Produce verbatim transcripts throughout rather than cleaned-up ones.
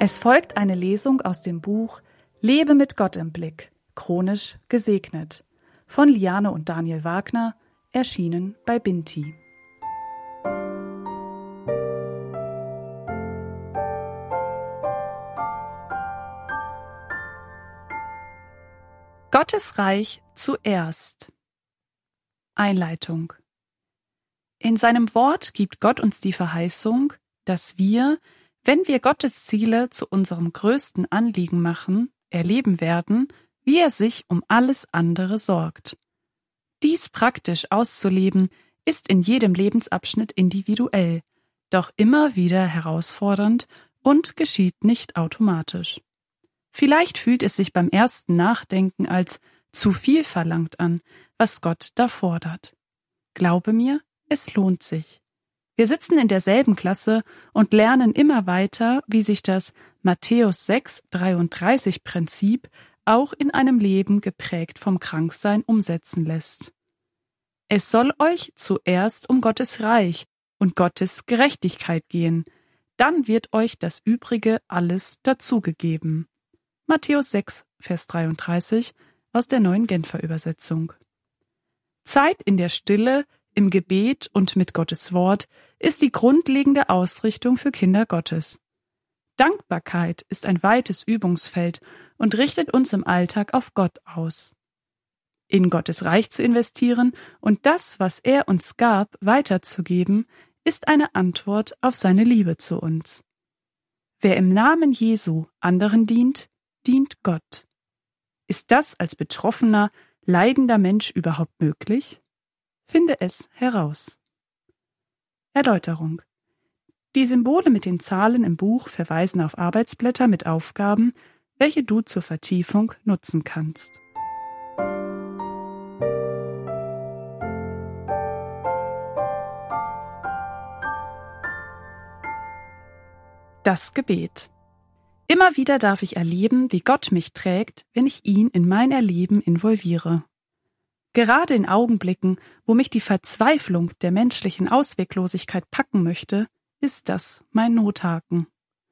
Es folgt eine Lesung aus dem Buch Lebe mit Gott im Blick, chronisch gesegnet, von Liane und Daniel Wagner, erschienen bei Binti. Gottes Reich zuerst. Einleitung. In seinem Wort gibt Gott uns die Verheißung, dass wir, wenn wir Gottes Ziele zu unserem größten Anliegen machen, erleben werden, wie er sich um alles andere sorgt. Dies praktisch auszuleben, ist in jedem Lebensabschnitt individuell, doch immer wieder herausfordernd und geschieht nicht automatisch. Vielleicht fühlt es sich beim ersten Nachdenken als zu viel verlangt an, was Gott da fordert. Glaube mir, es lohnt sich. Wir sitzen in derselben Klasse und lernen immer weiter, wie sich das Matthäus sechs dreiunddreißig Prinzip auch in einem Leben geprägt vom Kranksein umsetzen lässt. Es soll euch zuerst um Gottes Reich und Gottes Gerechtigkeit gehen, dann wird euch das Übrige alles dazugegeben. Matthäus sechs, Vers dreiunddreißig aus der Neuen Genfer Übersetzung. Zeit in der Stille, im Gebet und mit Gottes Wort ist die grundlegende Ausrichtung für Kinder Gottes. Dankbarkeit ist ein weites Übungsfeld und richtet uns im Alltag auf Gott aus. In Gottes Reich zu investieren und das, was er uns gab, weiterzugeben, ist eine Antwort auf seine Liebe zu uns. Wer im Namen Jesu anderen dient, dient Gott. Ist das als betroffener, leidender Mensch überhaupt möglich? Finde es heraus. Erläuterung. Die Symbole mit den Zahlen im Buch verweisen auf Arbeitsblätter mit Aufgaben, welche du zur Vertiefung nutzen kannst. Das Gebet. Immer wieder darf ich erleben, wie Gott mich trägt, wenn ich ihn in mein Erleben involviere. Gerade in Augenblicken, wo mich die Verzweiflung der menschlichen Ausweglosigkeit packen möchte, ist das mein Nothaken.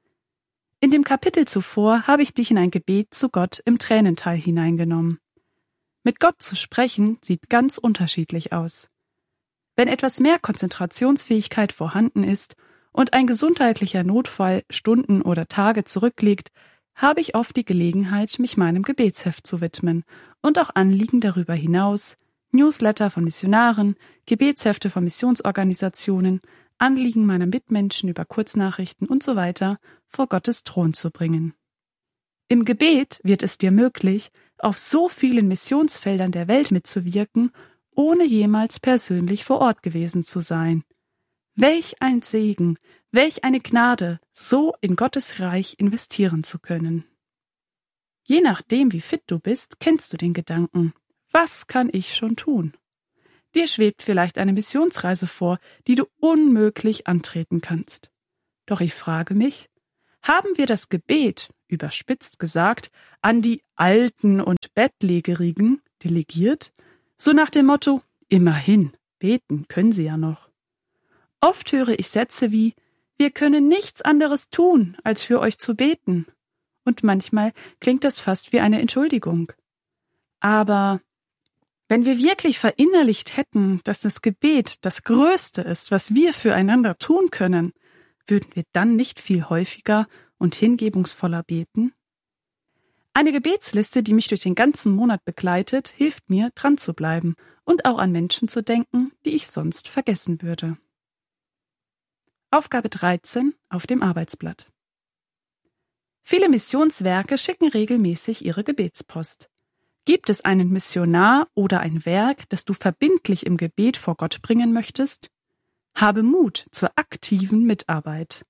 In dem Kapitel zuvor habe ich dich in ein Gebet zu Gott im Tränental hineingenommen. Mit Gott zu sprechen sieht ganz unterschiedlich aus. Wenn etwas mehr Konzentrationsfähigkeit vorhanden ist und ein gesundheitlicher Notfall Stunden oder Tage zurückliegt, habe ich oft die Gelegenheit, mich meinem Gebetsheft zu widmen und auch Anliegen darüber hinaus, Newsletter von Missionaren, Gebetshefte von Missionsorganisationen, Anliegen meiner Mitmenschen über Kurznachrichten und so weiter vor Gottes Thron zu bringen. Im Gebet wird es dir möglich, auf so vielen Missionsfeldern der Welt mitzuwirken, ohne jemals persönlich vor Ort gewesen zu sein. Welch ein Segen, welch eine Gnade, so in Gottes Reich investieren zu können. Je nachdem, wie fit du bist, kennst du den Gedanken: Was kann ich schon tun? Dir schwebt vielleicht eine Missionsreise vor, die du unmöglich antreten kannst. Doch ich frage mich, haben wir das Gebet, überspitzt gesagt, an die Alten und Bettlägerigen delegiert? So nach dem Motto: Immerhin, beten können sie ja noch. Oft höre ich Sätze wie: Wir können nichts anderes tun, als für euch zu beten. Und manchmal klingt das fast wie eine Entschuldigung. Aber wenn wir wirklich verinnerlicht hätten, dass das Gebet das Größte ist, was wir füreinander tun können, würden wir dann nicht viel häufiger und hingebungsvoller beten? Eine Gebetsliste, die mich durch den ganzen Monat begleitet, hilft mir, dran zu bleiben und auch an Menschen zu denken, die ich sonst vergessen würde. Aufgabe dreizehn auf dem Arbeitsblatt. Viele Missionswerke schicken regelmäßig ihre Gebetspost. Gibt es einen Missionar oder ein Werk, das du verbindlich im Gebet vor Gott bringen möchtest? Habe Mut zur aktiven Mitarbeit.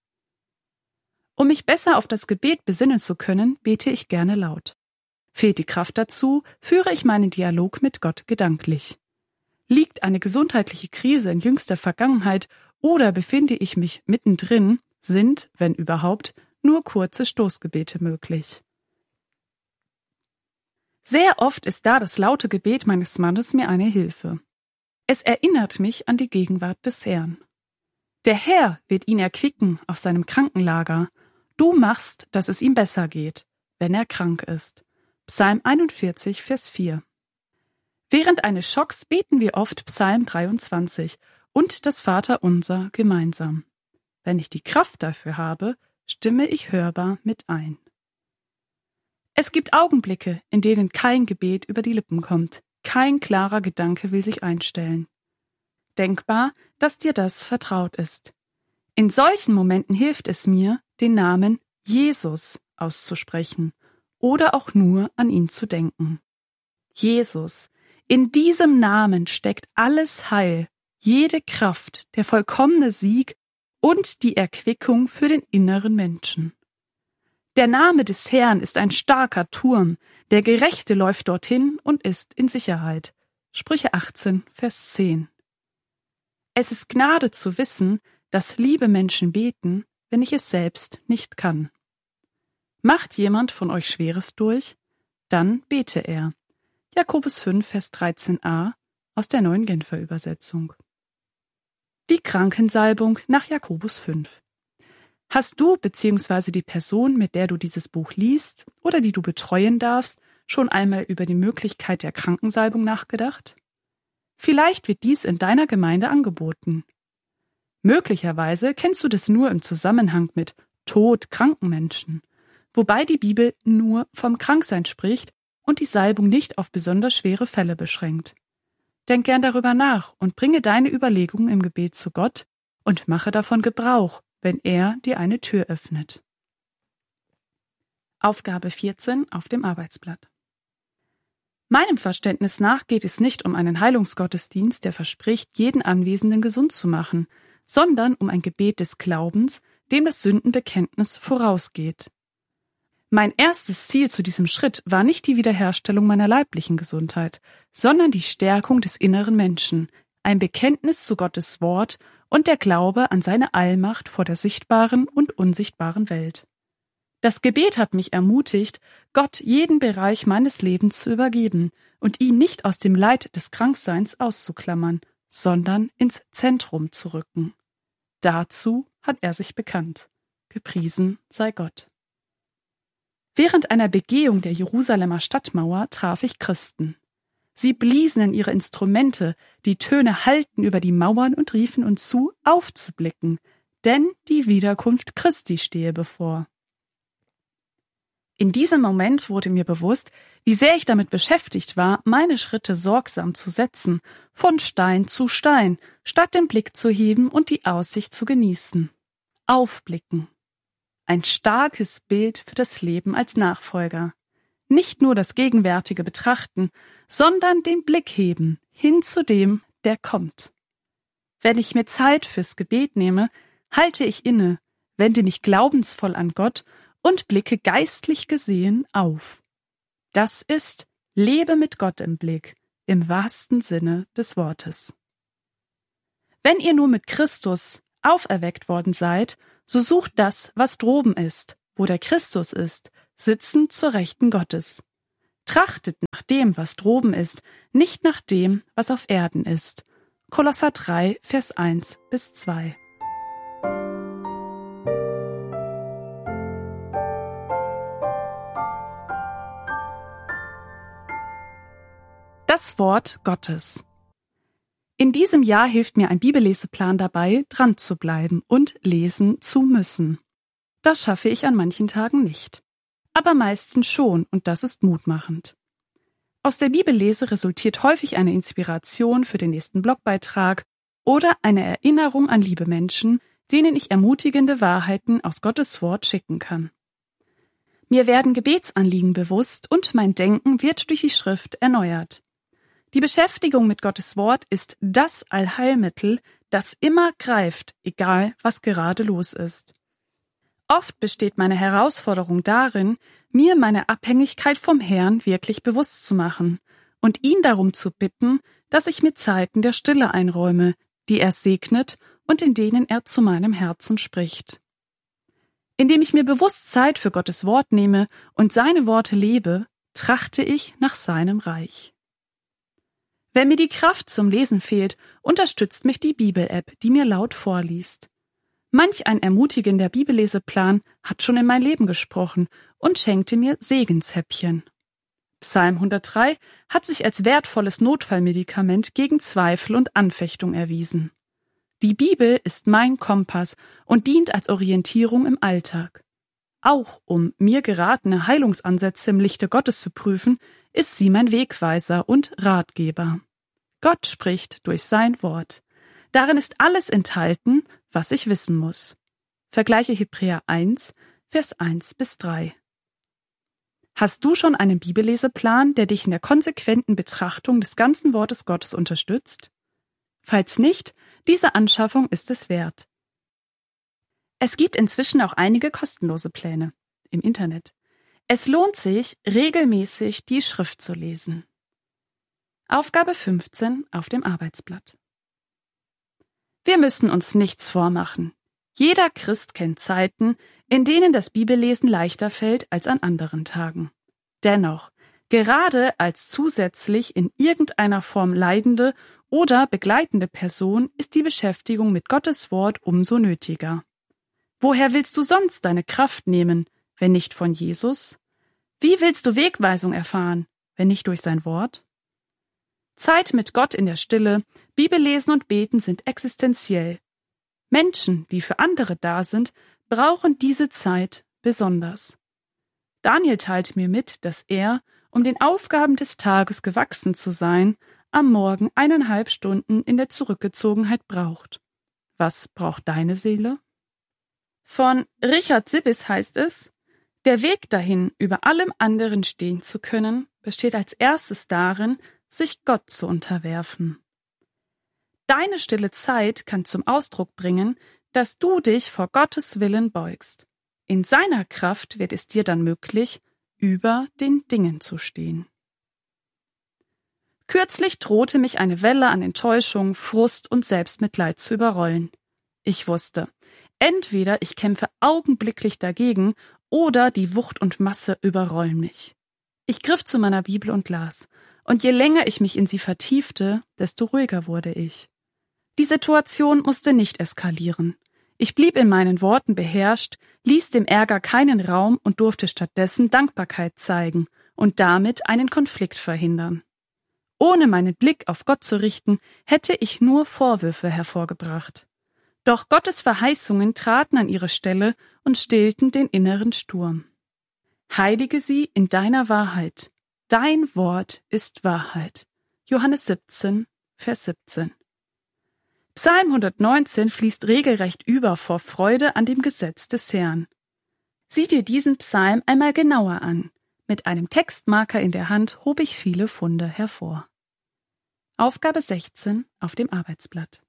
Um mich besser auf das Gebet besinnen zu können, bete ich gerne laut. Fehlt die Kraft dazu, führe ich meinen Dialog mit Gott gedanklich. Liegt eine gesundheitliche Krise in jüngster Vergangenheit oder befinde ich mich mittendrin, sind, wenn überhaupt, nur kurze Stoßgebete möglich. Sehr oft ist da das laute Gebet meines Mannes mir eine Hilfe. Es erinnert mich an die Gegenwart des Herrn. Der Herr wird ihn erquicken auf seinem Krankenlager, Du machst, dass es ihm besser geht, wenn er krank ist. Psalm einundvierzig, Vers vier. Während eines Schocks beten wir oft Psalm dreiundzwanzig und das Vaterunser gemeinsam. Wenn ich die Kraft dafür habe, stimme ich hörbar mit ein. Es gibt Augenblicke, in denen kein Gebet über die Lippen kommt, kein klarer Gedanke will sich einstellen. Denkbar, dass dir das vertraut ist. In solchen Momenten hilft es mir, den Namen Jesus auszusprechen oder auch nur an ihn zu denken. Jesus, in diesem Namen steckt alles Heil, jede Kraft, der vollkommene Sieg und die Erquickung für den inneren Menschen. Der Name des Herrn ist ein starker Turm, der Gerechte läuft dorthin und ist in Sicherheit. Sprüche achtzehn, Vers zehn. Es ist Gnade zu wissen, dass liebe Menschen beten, wenn ich es selbst nicht kann. Macht jemand von euch Schweres durch? Dann bete er. Jakobus fünf, Vers dreizehn a aus der Neuen Genfer Übersetzung. Die Krankensalbung nach Jakobus fünf. Hast du bzw. die Person, mit der du dieses Buch liest oder die du betreuen darfst, schon einmal über die Möglichkeit der Krankensalbung nachgedacht? Vielleicht wird dies in deiner Gemeinde angeboten. Möglicherweise kennst du das nur im Zusammenhang mit todkranken Menschen, wobei die Bibel nur vom Kranksein spricht und die Salbung nicht auf besonders schwere Fälle beschränkt. Denk gern darüber nach und bringe deine Überlegungen im Gebet zu Gott und mache davon Gebrauch, wenn er dir eine Tür öffnet. Aufgabe vierzehn auf dem Arbeitsblatt. Meinem Verständnis nach geht es nicht um einen Heilungsgottesdienst, der verspricht, jeden Anwesenden gesund zu machen, sondern um ein Gebet des Glaubens, dem das Sündenbekenntnis vorausgeht. Mein erstes Ziel zu diesem Schritt war nicht die Wiederherstellung meiner leiblichen Gesundheit, sondern die Stärkung des inneren Menschen, ein Bekenntnis zu Gottes Wort und der Glaube an seine Allmacht vor der sichtbaren und unsichtbaren Welt. Das Gebet hat mich ermutigt, Gott jeden Bereich meines Lebens zu übergeben und ihn nicht aus dem Leid des Krankseins auszuklammern, sondern ins Zentrum zu rücken. Dazu hat er sich bekannt. Gepriesen sei Gott. Während einer Begehung der Jerusalemer Stadtmauer traf ich Christen. Sie bliesen in ihre Instrumente, die Töne hallten über die Mauern und riefen uns zu, aufzublicken, denn die Wiederkunft Christi stehe bevor. In diesem Moment wurde mir bewusst, wie sehr ich damit beschäftigt war, meine Schritte sorgsam zu setzen, von Stein zu Stein, statt den Blick zu heben und die Aussicht zu genießen. Aufblicken. Ein starkes Bild für das Leben als Nachfolger. Nicht nur das Gegenwärtige betrachten, sondern den Blick heben, hin zu dem, der kommt. Wenn ich mir Zeit fürs Gebet nehme, halte ich inne, wende mich glaubensvoll an Gott und blicke geistlich gesehen auf. Das ist Lebe mit Gott im Blick, im wahrsten Sinne des Wortes. Wenn ihr nur mit Christus auferweckt worden seid, so sucht das, was droben ist, wo der Christus ist, sitzend zur Rechten Gottes. Trachtet nach dem, was droben ist, nicht nach dem, was auf Erden ist. Kolosser drei, Vers eins bis zwei. Das Wort Gottes. In diesem Jahr hilft mir ein Bibelleseplan dabei, dran zu bleiben und lesen zu müssen. Das schaffe ich an manchen Tagen nicht. Aber meistens schon, und das ist mutmachend. Aus der Bibellese resultiert häufig eine Inspiration für den nächsten Blogbeitrag oder eine Erinnerung an liebe Menschen, denen ich ermutigende Wahrheiten aus Gottes Wort schicken kann. Mir werden Gebetsanliegen bewusst und mein Denken wird durch die Schrift erneuert. Die Beschäftigung mit Gottes Wort ist das Allheilmittel, das immer greift, egal was gerade los ist. Oft besteht meine Herausforderung darin, mir meine Abhängigkeit vom Herrn wirklich bewusst zu machen und ihn darum zu bitten, dass ich mir Zeiten der Stille einräume, die er segnet und in denen er zu meinem Herzen spricht. Indem ich mir bewusst Zeit für Gottes Wort nehme und seine Worte lebe, trachte ich nach seinem Reich. Wenn mir die Kraft zum Lesen fehlt, unterstützt mich die Bibel-App, die mir laut vorliest. Manch ein ermutigender Bibelleseplan hat schon in mein Leben gesprochen und schenkte mir Segenshäppchen. Psalm hundertdrei hat sich als wertvolles Notfallmedikament gegen Zweifel und Anfechtung erwiesen. Die Bibel ist mein Kompass und dient als Orientierung im Alltag. Auch um mir geratene Heilungsansätze im Lichte Gottes zu prüfen, ist sie mein Wegweiser und Ratgeber. Gott spricht durch sein Wort. Darin ist alles enthalten, was ich wissen muss. Vergleiche Hebräer eins, Vers eins bis drei. Hast du schon einen Bibelleseplan, der dich in der konsequenten Betrachtung des ganzen Wortes Gottes unterstützt? Falls nicht, diese Anschaffung ist es wert. Es gibt inzwischen auch einige kostenlose Pläne im Internet. Es lohnt sich, regelmäßig die Schrift zu lesen. Aufgabe fünfzehn auf dem Arbeitsblatt. Wir müssen uns nichts vormachen. Jeder Christ kennt Zeiten, in denen das Bibellesen leichter fällt als an anderen Tagen. Dennoch, gerade als zusätzlich in irgendeiner Form leidende oder begleitende Person ist die Beschäftigung mit Gottes Wort umso nötiger. Woher willst du sonst deine Kraft nehmen, wenn nicht von Jesus? Wie willst du Wegweisung erfahren, wenn nicht durch sein Wort? Zeit mit Gott in der Stille, Bibellesen und Beten sind existenziell. Menschen, die für andere da sind, brauchen diese Zeit besonders. Daniel teilt mir mit, dass er, um den Aufgaben des Tages gewachsen zu sein, am Morgen eineinhalb Stunden in der Zurückgezogenheit braucht. Was braucht deine Seele? Von Richard Sibbes heißt es, der Weg dahin, über allem anderen stehen zu können, besteht als erstes darin, sich Gott zu unterwerfen. Deine stille Zeit kann zum Ausdruck bringen, dass du dich vor Gottes Willen beugst. In seiner Kraft wird es dir dann möglich, über den Dingen zu stehen. Kürzlich drohte mich eine Welle an Enttäuschung, Frust und Selbstmitleid zu überrollen. Ich wusste, entweder ich kämpfe augenblicklich dagegen oder die Wucht und Masse überrollen mich. Ich griff zu meiner Bibel und las, und je länger ich mich in sie vertiefte, desto ruhiger wurde ich. Die Situation musste nicht eskalieren. Ich blieb in meinen Worten beherrscht, ließ dem Ärger keinen Raum und durfte stattdessen Dankbarkeit zeigen und damit einen Konflikt verhindern. Ohne meinen Blick auf Gott zu richten, hätte ich nur Vorwürfe hervorgebracht. Doch Gottes Verheißungen traten an ihre Stelle und stillten den inneren Sturm. Heilige sie in deiner Wahrheit. Dein Wort ist Wahrheit. Johannes siebzehn, Vers siebzehn. Psalm hundertneunzehn fließt regelrecht über vor Freude an dem Gesetz des Herrn. Sieh dir diesen Psalm einmal genauer an. Mit einem Textmarker in der Hand hob ich viele Funde hervor. Aufgabe sechzehn auf dem Arbeitsblatt.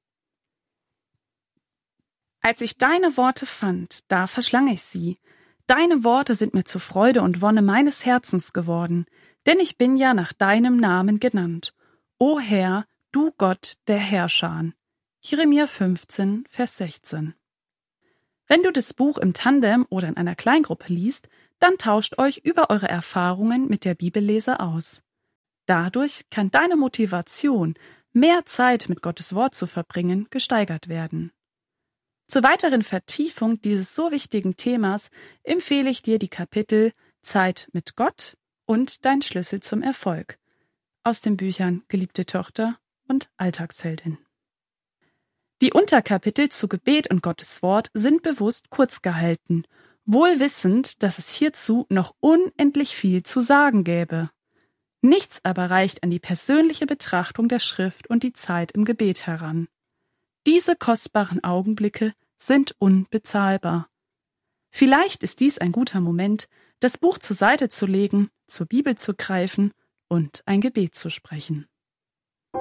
Als ich deine Worte fand, da verschlang ich sie. Deine Worte sind mir zur Freude und Wonne meines Herzens geworden, denn ich bin ja nach deinem Namen genannt. O Herr, du Gott der Herrscher. Jeremia fünfzehn, Vers sechzehn. Wenn du das Buch im Tandem oder in einer Kleingruppe liest, dann tauscht euch über eure Erfahrungen mit der Bibelleser aus. Dadurch kann deine Motivation, mehr Zeit mit Gottes Wort zu verbringen, gesteigert werden. Zur weiteren Vertiefung dieses so wichtigen Themas empfehle ich dir die Kapitel Zeit mit Gott und Dein Schlüssel zum Erfolg aus den Büchern Geliebte Tochter und Alltagsheldin. Die Unterkapitel zu Gebet und Gottes Wort sind bewusst kurz gehalten, wohl wissend, dass es hierzu noch unendlich viel zu sagen gäbe. Nichts aber reicht an die persönliche Betrachtung der Schrift und die Zeit im Gebet heran. Diese kostbaren Augenblicke sind unbezahlbar. Vielleicht ist dies ein guter Moment, das Buch zur Seite zu legen, zur Bibel zu greifen und ein Gebet zu sprechen.